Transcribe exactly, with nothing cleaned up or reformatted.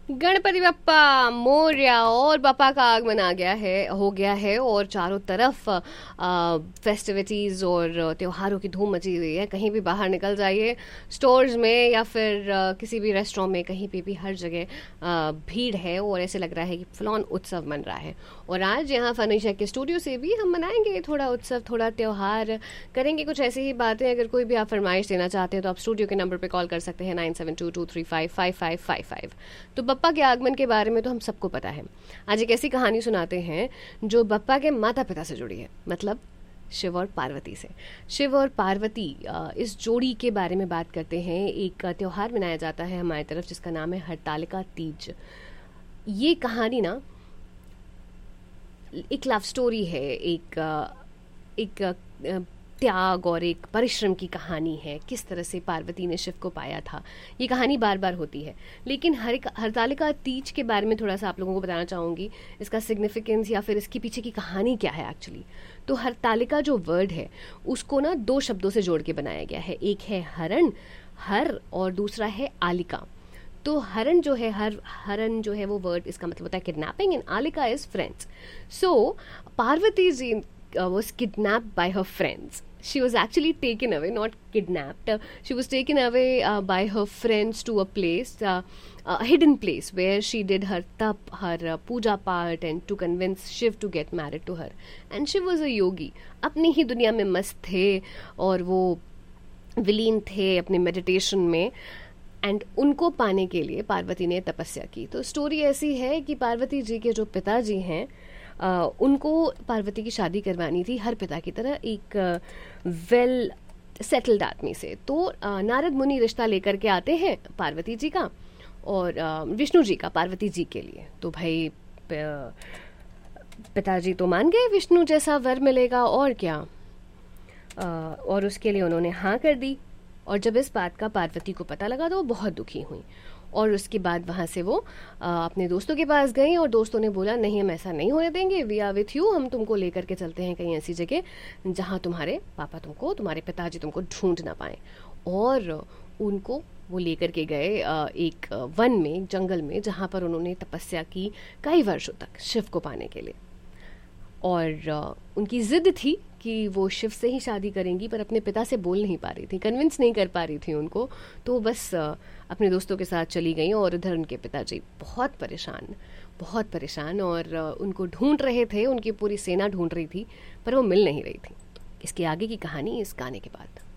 गणपति बप्पा मोरया और बप्पा का आगमन आ गया है हो गया है और चारों तरफ फेस्टिविटीज़ और त्योहारों की धूम मची हुई है। कहीं भी बाहर निकल जाइए, स्टोर्स में या फिर आ, किसी भी रेस्टोरेंट में, कहीं पे भी हर जगह आ, भीड़ है और ऐसे लग रहा है कि फुल-ऑन उत्सव मन रहा है। और आज यहाँ फर्नीचर के स्टूडियो से भी हम मनाएंगे थोड़ा उत्सव, थोड़ा त्योहार, करेंगे कुछ ऐसी ही बातें। अगर कोई भी आप फरमाइश देना चाहते हैं तो आप स्टूडियो के नंबर पर कॉल कर सकते हैं nine seven to to three five five five five five. तो बप्पा के आगमन के बारे में तो हम सबको पता है। आज एक ऐसी कहानी सुनाते हैं जो बप्पा के माता पिता से जुड़ी है, मतलब शिव और पार्वती से। शिव और पार्वती इस जोड़ी के बारे में बात करते हैं। एक त्योहार मनाया जाता है हमारी तरफ जिसका नाम है हरतालिका तीज। ये कहानी ना एक लव स्टोरी है, एक एक त्याग और एक परिश्रम की कहानी है। किस तरह से पार्वती ने शिव को पाया था, ये कहानी बार बार होती है। लेकिन हर हरतालिका तीज के बारे में थोड़ा सा आप लोगों को बताना चाहूँगी, इसका सिग्निफिकेंस या फिर इसके पीछे की कहानी क्या है एक्चुअली। तो हरतालिका जो वर्ड है उसको ना दो शब्दों से जोड़ के बनाया गया है। एक है हरण, हर, और दूसरा है आलिका। तो हरण जो है, हर हरण जो है वो वर्ड, इसका मतलब होता है kidnapping, and आलिका is friends. So Parvati ji was kidnapped by her friends. She was actually taken away, not kidnapped. Uh, she was taken away uh, by her friends to a place, uh, a hidden place where she did her tap, her uh, puja part, and to convince Shiv to get married to her. And Shiv was a yogi. अपनी ही दुनिया में मस्त थे और वो विलीन थे अपने मेडिटेशन में। एंड उनको पाने के लिए पार्वती ने तपस्या की। तो स्टोरी ऐसी है कि पार्वती जी के जो पिताजी हैं, Uh, उनको पार्वती की शादी करवानी थी हर पिता की तरह एक वेल सेटल्ड आदमी से। तो uh, नारद मुनि रिश्ता लेकर के आते हैं पार्वती जी का और uh, विष्णु जी का पार्वती जी के लिए। तो भाई पिताजी तो मान गए, विष्णु जैसा वर मिलेगा और क्या। uh, और उसके लिए उन्होंने हाँ कर दी। और जब इस बात का पार्वती को पता लगा तो वो बहुत दुखी हुई। और उसके बाद वहाँ से वो आ, अपने दोस्तों के पास गई और दोस्तों ने बोला नहीं, हम ऐसा नहीं होने देंगे, वी आर विथ यू, हम तुमको लेकर के चलते हैं कहीं ऐसी जगह जहाँ तुम्हारे पापा तुमको, तुम्हारे पिताजी तुमको ढूंढ ना पाए। और उनको वो लेकर के गए एक वन में, एक जंगल में, जहाँ पर उन्होंने तपस्या की कई वर्षों तक शिव को पाने के लिए। और उनकी जिद थी कि वो शिव से ही शादी करेंगी, पर अपने पिता से बोल नहीं पा रही थी, कन्विंस नहीं कर पा रही थी उनको। तो बस अपने दोस्तों के साथ चली गई और इधर उनके पिताजी बहुत परेशान, बहुत परेशान और उनको ढूंढ रहे थे, उनकी पूरी सेना ढूंढ रही थी पर वो मिल नहीं रही थी। इसके आगे की कहानी इस गाने के बाद।